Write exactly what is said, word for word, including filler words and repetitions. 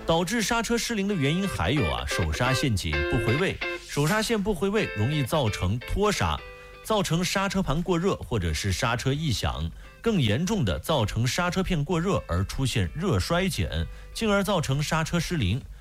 导致刹车失灵的原因还有啊，手刹线紧不回位，手刹线不回位容易造成脱刹，造成刹车盘过热或者是刹车异响，更严重的造成刹车片过热而出现热衰减，进而造成刹车失灵。